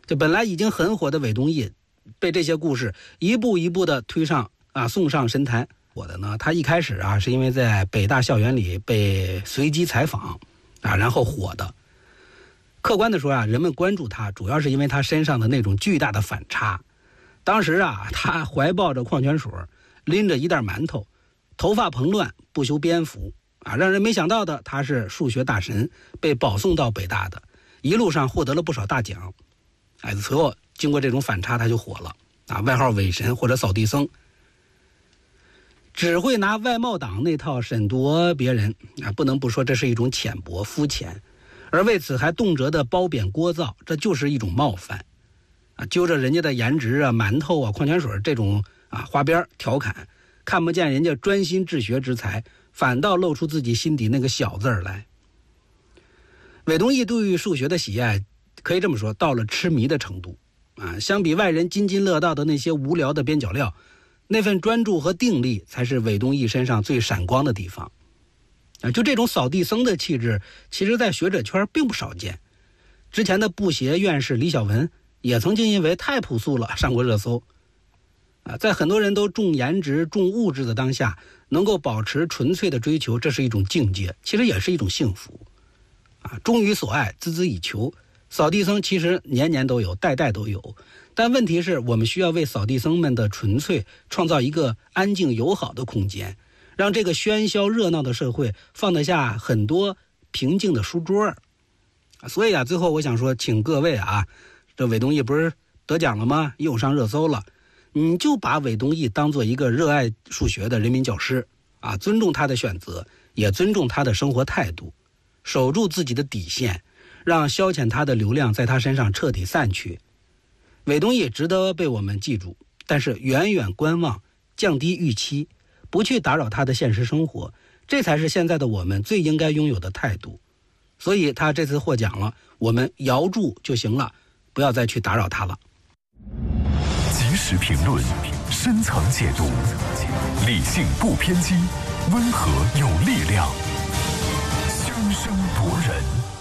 这本来已经很火的韦东奕，被这些故事一步一步的送上神坛。火的呢，他一开始是因为在北大校园里被随机采访然后火的。客观的说人们关注他主要是因为他身上的那种巨大的反差。当时他怀抱着矿泉水，拎着一袋馒头，头发蓬乱，不修边幅让人没想到的，他是数学大神，被保送到北大的，一路上获得了不少大奖。随后经过这种反差，他就火了外号伪神或者扫地僧。只会拿外贸党那套审夺别人不能不说这是一种浅薄肤浅，而为此还动辄的褒贬聒噪，这就是一种冒犯揪着人家的颜值馒头矿泉水这种花边调侃，看不见人家专心治学之才，反倒露出自己心底那个小字儿来。韦东奕对于数学的喜爱可以这么说，到了痴迷的程度相比外人津津乐道的那些无聊的边角料，那份专注和定力才是韦东奕身上最闪光的地方就这种扫地僧的气质，其实在学者圈并不少见。之前的布鞋院士李小文也曾经因为太朴素了上过热搜在很多人都重颜值重物质的当下，能够保持纯粹的追求，这是一种境界，其实也是一种幸福忠于所爱，孜孜以求。扫地僧其实年年都有，代代都有，但问题是我们需要为扫地僧们的纯粹创造一个安静友好的空间，让这个喧嚣热闹的社会放得下很多平静的书桌。所以最后我想说，请各位这韦东奕不是得奖了吗？又上热搜了，你就把韦东奕当做一个热爱数学的人民教师尊重他的选择，也尊重他的生活态度，守住自己的底线，让消遣他的流量在他身上彻底散去。韦东奕值得被我们记住，但是远远观望，降低预期，不去打扰他的现实生活，这才是现在的我们最应该拥有的态度。所以他这次获奖了，我们摇住就行了，不要再去打扰他了。 及时评论，深层解读，理性不偏激，温和有力量，熵声夺人。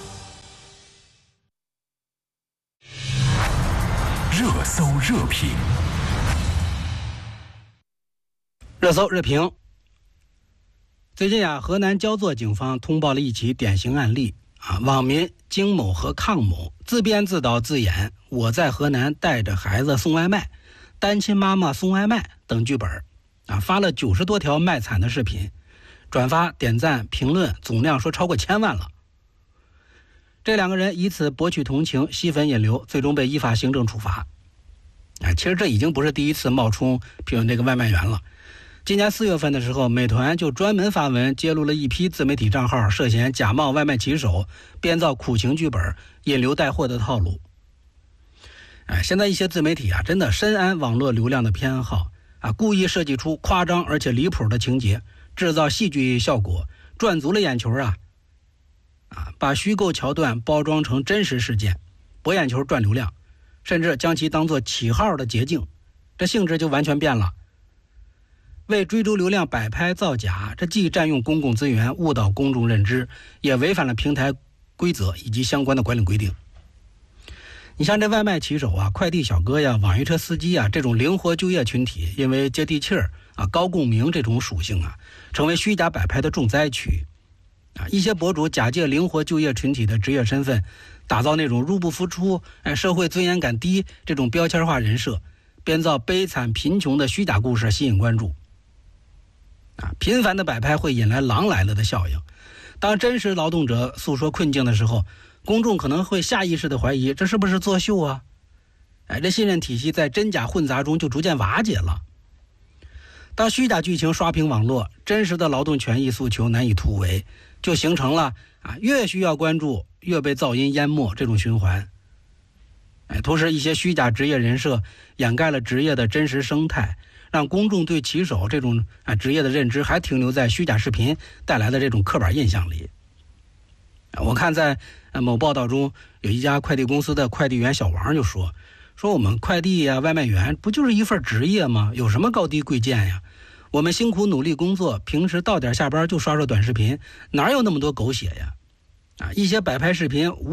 热搜热评， 热搜热评。最近河南焦作警方通报了一起典型案例网民金某和抗某自编自导自演我在河南带着孩子送外卖，单亲妈妈送外卖等剧本发了90多条卖惨的视频，转发点赞评论总量说超过1000万了。这两个人以此博取同情，吸粉引流，最终被依法行政处罚其实这已经不是第一次冒充这个外卖员了。今年4月份的时候，美团就专门发文揭露了一批自媒体账号涉嫌假冒外卖骑手，编造苦情剧本，引流带货的套路。现在一些自媒体真的深谙网络流量的偏好故意设计出夸张而且离谱的情节，制造戏剧效果，赚足了眼球把虚构桥段包装成真实事件，博眼球赚流量，甚至将其当作起号的捷径，这性质就完全变了。为追逐流量摆拍造假，这既占用公共资源，误导公众认知，也违反了平台规则以及相关的管理规定。你像这外卖骑手快递小哥网约车司机这种灵活就业群体，因为接地气儿高共鸣这种属性成为虚假摆拍的重灾区一些博主假借灵活就业群体的职业身份，打造那种入不敷出社会尊严感低这种标签化人设，编造悲惨贫穷的虚假故事，吸引关注频繁的摆拍会引来狼来了的效应。当真实劳动者诉说困境的时候，公众可能会下意识的怀疑这是不是作秀这信任体系在真假混杂中就逐渐瓦解了。当虚假剧情刷屏网络，真实的劳动权益诉求难以突围，就形成了越需要关注越被噪音淹没这种循环。同时一些虚假职业人设掩盖了职业的真实生态，让公众对骑手这种职业的认知还停留在虚假视频带来的这种刻板印象里。我看在某报道中，有一家快递公司的快递员小王就说我们快递外卖员不就是一份职业吗？有什么高低贵贱呀？我们辛苦努力工作，平时到点下班就刷刷短视频，哪有那么多狗血呀？一些摆拍视频